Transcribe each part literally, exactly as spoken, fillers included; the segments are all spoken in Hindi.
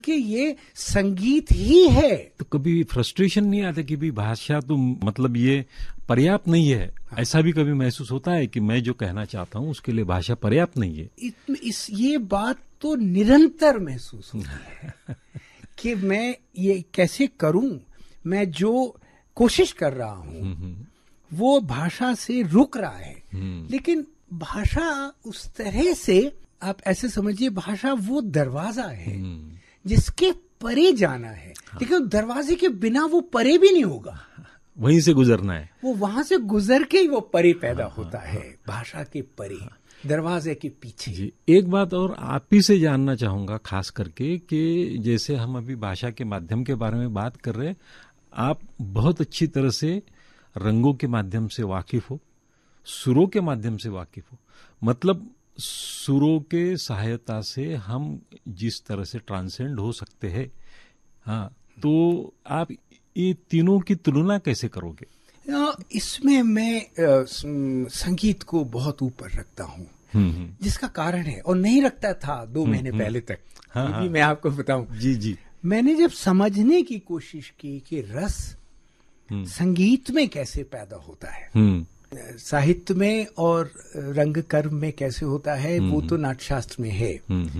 कि ये संगीत ही है। तो कभी फ्रस्ट्रेशन नहीं आता कि भी भाषा तो मतलब ये पर्याप्त नहीं है? हाँ। ऐसा भी कभी महसूस होता है कि मैं जो कहना चाहता हूँ उसके लिए भाषा पर्याप्त नहीं है? इस, इस ये बात तो निरंतर महसूस होती है कि मैं ये कैसे करूं, मैं जो कोशिश कर रहा हूं वो भाषा से रुक रहा है। लेकिन भाषा उस तरह से, आप ऐसे समझिए, भाषा वो दरवाजा है जिसके परे जाना है। हाँ। लेकिन दरवाजे के बिना वो परे भी नहीं होगा, वहीं से गुजरना है, वो वहां से गुजर के ही वो परे पैदा हाँ, होता हाँ, है। भाषा के परे, हाँ, दरवाजे के पीछे। जी, एक बात और आप ही से जानना चाहूंगा खास करके कि जैसे हम अभी भाषा के माध्यम के बारे में बात कर रहे हैं, आप बहुत अच्छी तरह से रंगों के माध्यम से वाकिफ हो, सुरों के माध्यम से वाकिफ हो, मतलब सुरों के सहायता से हम जिस तरह से ट्रांसेंड हो सकते हैं। हाँ, तो आप ये तीनों की तुलना कैसे करोगे? इसमें मैं आ, संगीत को बहुत ऊपर रखता हूँ, जिसका कारण है, और नहीं रखता था दो महीने पहले तक। हाँ, ये भी हाँ, मैं आपको बताऊं। जी जी। मैंने जब समझने की कोशिश की कि रस संगीत में कैसे पैदा होता है, साहित्य में और रंग कर्म में कैसे होता है, वो तो नाट्यशास्त्र में है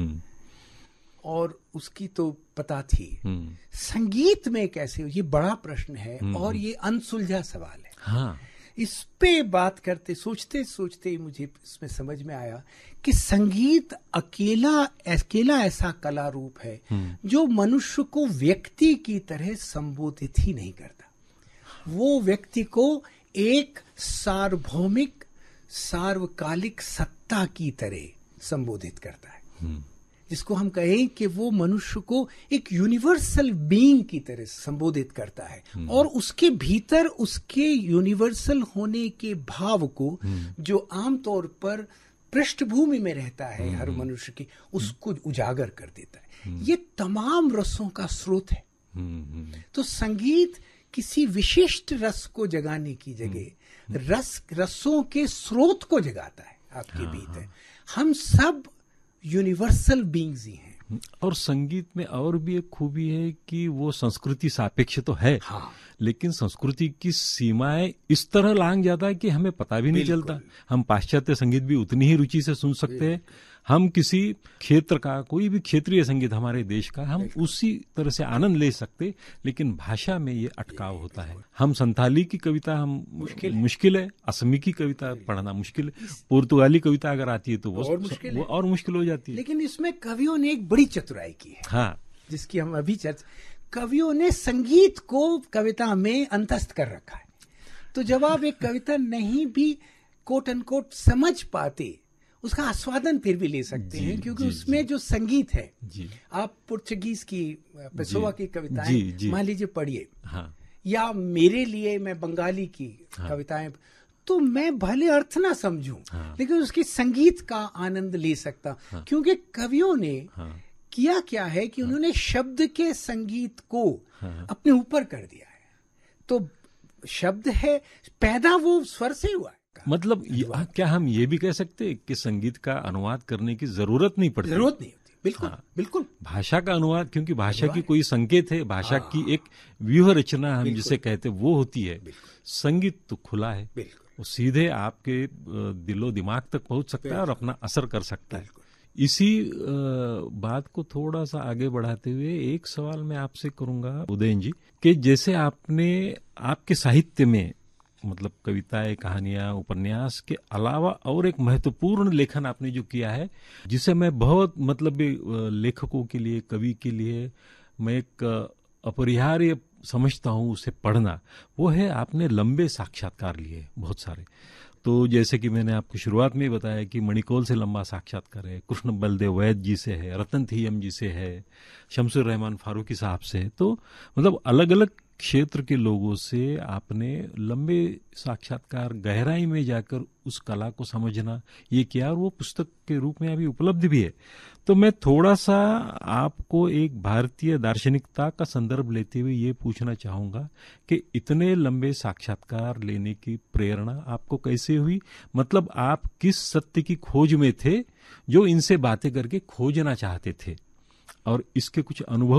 और उसकी तो पता थी। संगीत में कैसे, ये बड़ा प्रश्न है और ये अनसुलझा सवाल है। हाँ। इस पे बात करते सोचते सोचते मुझे इसमें समझ में आया कि संगीत अकेला अकेला ऐसा कला रूप है जो मनुष्य को व्यक्ति की तरह संबोधित ही नहीं करता। वो व्यक्ति को एक सार्वभौमिक सार्वकालिक सत्ता की तरह संबोधित करता है, जिसको हम कहें कि वो मनुष्य को एक यूनिवर्सल बीइंग की तरह संबोधित करता है, और उसके भीतर उसके यूनिवर्सल होने के भाव को, जो आमतौर पर पृष्ठभूमि में रहता है हर मनुष्य की, उसको उजागर कर देता है। ये तमाम रसों का स्रोत है। तो संगीत किसी विशिष्ट रस को जगाने की जगह रस रसों के स्रोत को जगाता है आपके भीतर। हम सब यूनिवर्सल बीइंग्स ही हैं। और संगीत में और भी एक खूबी है कि वो संस्कृति सापेक्ष तो है, हाँ, लेकिन संस्कृति की सीमाएं इस तरह लांघ जाता है कि हमें पता भी नहीं चलता। हम पाश्चात्य संगीत भी उतनी ही रुचि से सुन सकते हैं, हम किसी क्षेत्र का कोई भी क्षेत्रीय संगीत हमारे देश का हम उसी तरह से आनंद ले सकते, लेकिन भाषा में ये अटकाव होता है। हम संथाली की कविता हम मुश्किल मुश्किल है, असमी की कविता पढ़ना मुश्किल है, पुर्तगाली कविता अगर आती है तो वो और मुश्किल, वो और मुश्किल हो जाती है। लेकिन इसमें कवियों ने एक बड़ी चतुराई की है, हाँ, जिसकी हम अभी चर्चा, कवियों ने संगीत को कविता में अंतस्थ कर रखा है। तो जब आप एक कविता नहीं भी कोट अनकोट समझ पाते, उसका आस्वादन फिर भी ले सकते जी, हैं, क्योंकि जी, उसमें जी, जो संगीत है जी, आप पुर्तगीज की पेसोवा की कविताएं मान लीजिए पढ़िए, हाँ, या मेरे लिए मैं बंगाली की हाँ, कविताएं, तो मैं भले अर्थ ना समझूं, हाँ, लेकिन उसकी संगीत का आनंद ले सकता, हाँ, क्योंकि कवियों ने हाँ, किया क्या है कि हाँ, उन्होंने शब्द के संगीत को हाँ, अपने ऊपर कर दिया है। तो शब्द है पैदा वो स्वर से हुआ है। मतलब क्या हम ये भी कह सकते हैं कि संगीत का अनुवाद करने की जरूरत नहीं पड़ती? जरूरत नहीं होती, बिल्कुल, हाँ, बिल्कुल। भाषा का अनुवाद, क्योंकि भाषा की कोई संकेत है, भाषा हाँ, की एक व्यूह रचना हम जिसे कहते हैं वो होती है। संगीत तो खुला है, वो सीधे आपके दिलो दिमाग तक पहुंच सकता है और अपना असर कर सकता है। इसी बात को थोड़ा सा आगे बढ़ाते हुए एक सवाल मैं आपसे करूंगा उदयन जी, कि जैसे आपने आपके साहित्य में मतलब कविताएं, कहानियां, उपन्यास के अलावा और एक महत्वपूर्ण लेखन आपने जो किया है, जिसे मैं बहुत मतलब लेखकों के लिए, कवि के लिए मैं एक अपरिहार्य समझता हूं उसे पढ़ना, वो है आपने लंबे साक्षात्कार लिए बहुत सारे। तो जैसे कि मैंने आपको शुरुआत में ही बताया कि मणिकौल से लंबा साक्षात्कार है, कृष्ण बलदेव वैद जी से है, रतन थीयम जी से है, शमसुर रहमान फारूकी साहब से, तो मतलब अलग अलग क्षेत्र के लोगों से आपने लंबे साक्षात्कार, गहराई में जाकर उस कला को समझना ये किया, और वो पुस्तक के रूप में अभी उपलब्ध भी है। तो मैं थोड़ा सा आपको एक भारतीय दार्शनिकता का संदर्भ लेते हुए ये पूछना चाहूंगा कि इतने लंबे साक्षात्कार लेने की प्रेरणा आपको कैसे हुई? मतलब आप किस सत्य की खोज में थे जो इनसे बातें करके खोजना चाहते थे, और इसके कुछ अनुभव